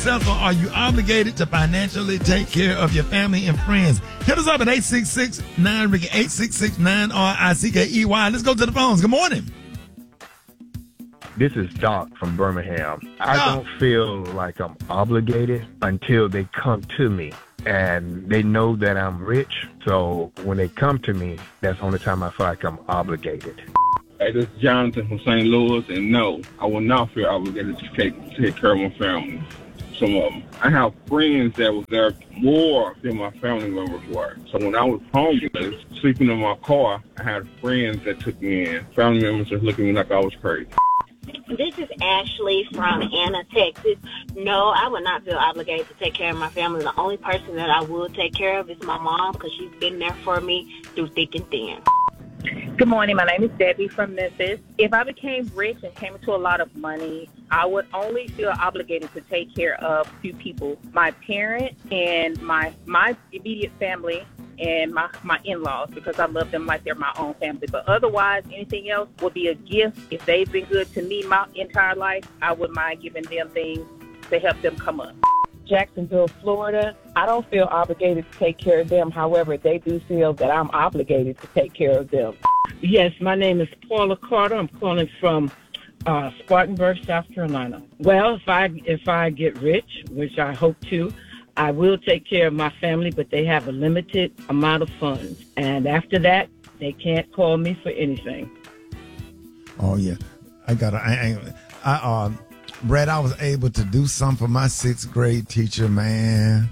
successful, are you obligated to financially take care of your family and friends? Hit us up at 866-9-RICKY, 866-9-RICKEY. Let's go to the phones. Good morning. This is Doc from Birmingham. I don't feel like I'm obligated until they come to me. And they know that I'm rich, so when they come to me, that's the only time I feel like I'm obligated. Hey, this is Jonathan from St. Louis, and no, I will not feel obligated to take care of my family. Some of them. I have friends that was there more than my family members were. So when I was homeless, sleeping in my car, I had friends that took me in. Family members just looking at me like I was crazy. This is Ashley from Anna, Texas. No, I would not feel obligated to take care of my family. The only person that I will take care of is my mom because she's been there for me through thick and thin. Good morning. My name is Debbie from Memphis. If I became rich and came into a lot of money, I would only feel obligated to take care of two people, my parents and my immediate family and my in-laws, because I love them like they're my own family. But otherwise, anything else would be a gift. If they've been good to me my entire life, I wouldn't mind giving them things to help them come up. Jacksonville, Florida. I don't feel obligated to take care of them. However, they do feel that I'm obligated to take care of them. Yes, my name is Paula Carter. I'm calling from Spartanburg, South Carolina. Well, if I get rich, which I hope to, I will take care of my family, but they have a limited amount of funds. And after that, they can't call me for anything. Oh, yeah. Brad, I was able to do something for my 6th grade teacher, man.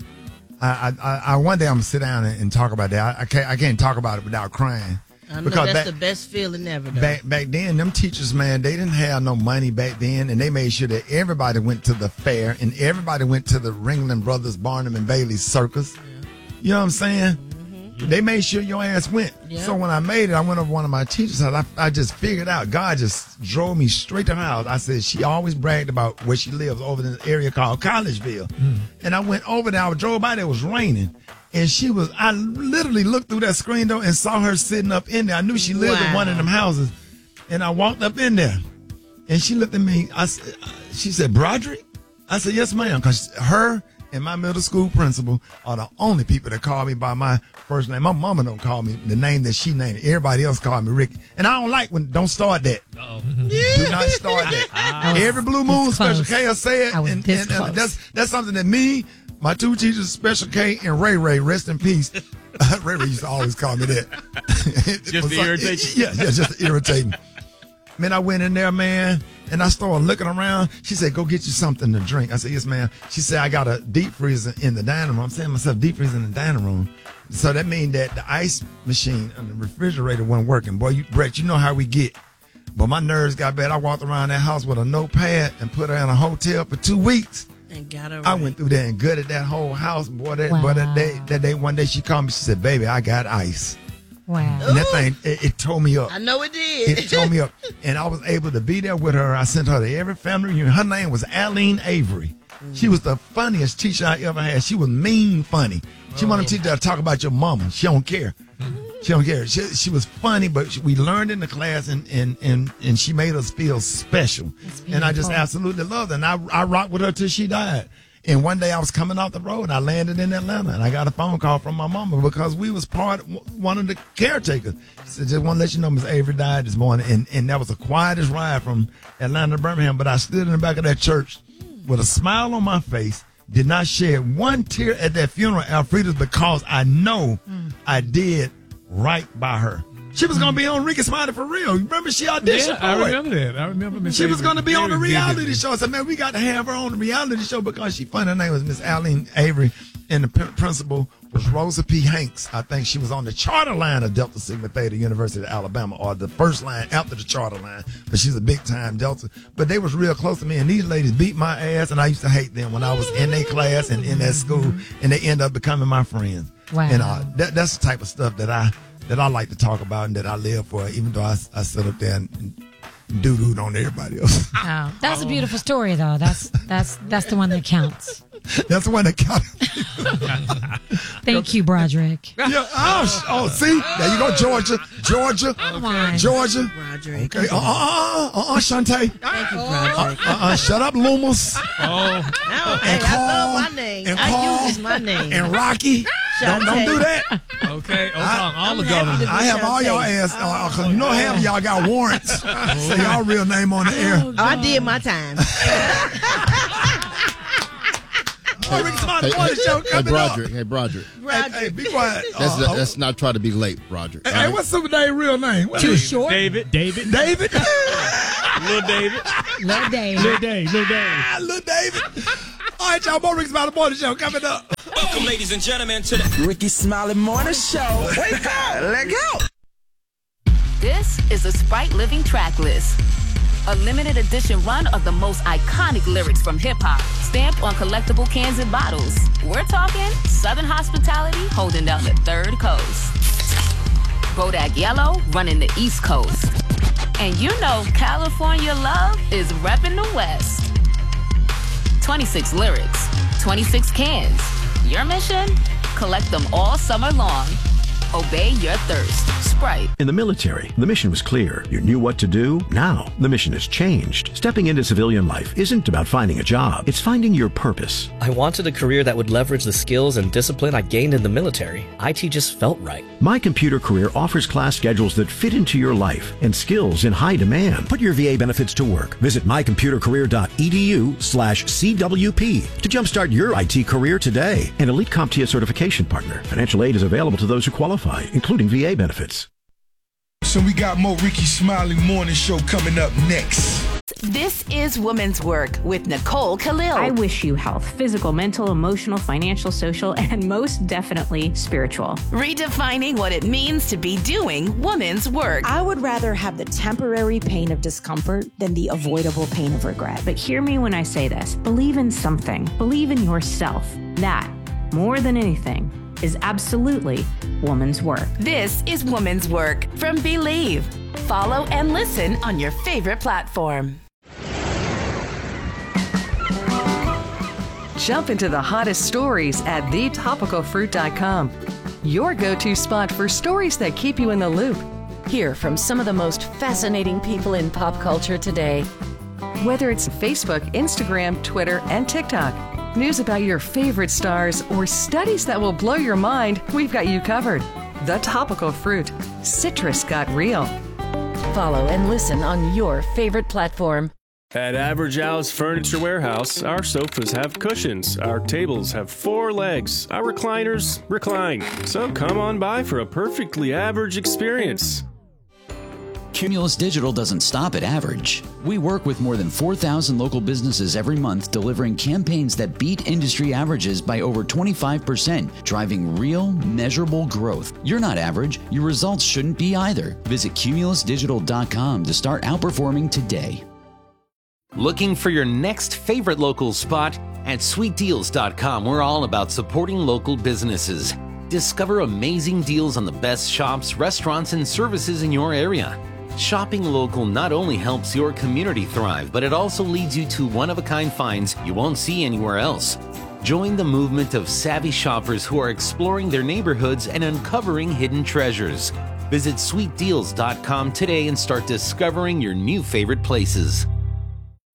I one day I'm going to sit down and talk about that. I can't talk about it without crying. I know that's the best feeling ever, though. Back then, them teachers, man, they didn't have no money back then, and they made sure that everybody went to the fair and everybody went to the Ringling Brothers, Barnum and Bailey circus. Yeah. You know what I'm saying? Mm-hmm. They made sure your ass went. Yeah. So when I made it, I went over one of my teachers' house. I just figured out, God just drove me straight to her house. I said, she always bragged about where she lives over in an area called Collegeville. And I went over there, I drove by there, it was raining. And I literally looked through that screen door and saw her sitting up in there. I knew she lived in one of them houses. And I walked up in there. And she looked at me. She said, Broderick? I said, yes, ma'am. Because her and my middle school principal are the only people that call me by my first name. My mama don't call me the name that she named. Everybody else call me Ricky. And I don't like don't start that. Do not start that. Every Blue Moon Special K will say it. And that's something that me, my two teachers, Special K and Ray Ray, rest in peace. Ray Ray used to always call me that. Just to irritate you? Yeah, just to irritate me. Man, I went in there, man, and I started looking around. She said, go get you something to drink. I said, yes, ma'am. She said, I got a deep freezer in the dining room. I'm saying to myself, deep freezer in the dining room. So that means that the ice machine and the refrigerator wasn't working. Boy, Brett, you know how we get. But my nerves got bad. I walked around that house with a notepad and put her in a hotel for 2 weeks. And got her I went through there and gutted that whole house. Boy, that day, one day she called me. She said, baby, I got ice. Wow. And that thing, it tore me up. I know it did. It tore me up. And I was able to be there with her. I sent her to every family reunion. Her name was Aline Avery. She was the funniest teacher I ever had. She was mean funny. She wanted to teach her to talk about your mama. She don't care. She don't care. She was funny, but we learned in the class, and she made us feel special. And I just absolutely loved her. And I rocked with her till she died. And one day I was coming off the road. I landed in Atlanta, and I got a phone call from my mama because we was one of the caretakers. She said, just want to let you know Miss Avery died this morning. And that was the quietest ride from Atlanta to Birmingham. But I stood in the back of that church with a smile on my face, did not shed one tear at that funeral, Alfreda's, because I know I did right by her. She was going to be on Ricky Smiley for real. You remember she auditioned for it? I remember that. I remember Miss She was going to be on the reality show. I said, man, we got to have her on the reality show because she funny. Her name was Miss Aline Avery, and the principal was Rosa P. Hanks. I think she was on the charter line of Delta Sigma Theta, University of Alabama, or the first line after the charter line, but she's a big-time Delta. But they was real close to me, and these ladies beat my ass, and I used to hate them when I was in their class and in that school, and they end up becoming my friends. Wow. And that's the type of stuff that I like to talk about and that I live for, even though I sit up there and doo-dooed on everybody else. Oh, that's a beautiful story, though. That's the one that counts. That's the one that got Thank you, Broderick. Yeah. Oh, see? There you go, Georgia. Come on. Georgia. Broderick. Okay. Shantae. Thank you, Broderick. Shut up, Loomis. I love my name. And I Carl, use my name. And Rocky. Don't do that. Okay. All the government. I have all y'all ass. Cause you know half of y'all got warrants. Say y'all real name on the air. I did my time. Hey, Broderick. Hey, be quiet. Let's not try to be late, Broderick. Hey, what's the real name? Too short? David. David? Little David. Little Dave. Little David. All right, y'all. More Ricky Smiley Morning Show coming up. Welcome, ladies and gentlemen, to the Ricky Smiley Morning Show. Wake up. Let go. This is the Sprite Living Track List. A limited edition run of the most iconic lyrics from hip-hop, stamped on collectible cans and bottles. We're talking Southern hospitality holding down the third coast. Bodak Yellow running the East Coast. And you know California love is repping the West. 26 lyrics, 26 cans. Your mission? Collect them all summer long. Obey your thirst. Sprite. In the military, the mission was clear. You knew what to do. Now, the mission has changed. Stepping into civilian life isn't about finding a job. It's finding your purpose. I wanted a career that would leverage the skills and discipline I gained in the military. IT just felt right. My Computer Career offers class schedules that fit into your life and skills in high demand. Put your VA benefits to work. Visit mycomputercareer.edu/CWP to jumpstart your IT career today. An Elite CompTIA certification partner. Financial aid is available to those who qualify, including VA benefits. So we got more Ricky Smiley Morning Show coming up next. This is Women's Work with Nicole Khalil. I wish you health, physical, mental, emotional, financial, social, and most definitely spiritual. Redefining what it means to be doing women's work. I would rather have the temporary pain of discomfort than the avoidable pain of regret. But hear me when I say this. Believe in something. Believe in yourself. That, more than anything, is absolutely woman's work. This is Woman's Work from Believe. Follow and listen on your favorite platform. Jump into the hottest stories at thetopicalfruit.com. Your go-to spot for stories that keep you in the loop. Hear from some of the most fascinating people in pop culture today. Whether it's Facebook, Instagram, Twitter, and TikTok. News about your favorite stars or studies that will blow your mind, we've got you covered. The Topical Fruit. Citrus got real. Follow and listen on your favorite platform. At Average Al's Furniture Warehouse, our sofas have cushions, our tables have 4 legs, our recliners recline. So come on by for a perfectly average experience. Cumulus Digital doesn't stop at average. We work with more than 4,000 local businesses every month, delivering campaigns that beat industry averages by over 25%, driving real, measurable growth. You're not average. Your results shouldn't be either. Visit cumulusdigital.com to start outperforming today. Looking for your next favorite local spot? At sweetdeals.com, we're all about supporting local businesses. Discover amazing deals on the best shops, restaurants, and services in your area. Shopping local not only helps your community thrive, but it also leads you to one-of-a-kind finds you won't see anywhere else. Join the movement of savvy shoppers who are exploring their neighborhoods and uncovering hidden treasures. Visit sweetdeals.com today and start discovering your new favorite places.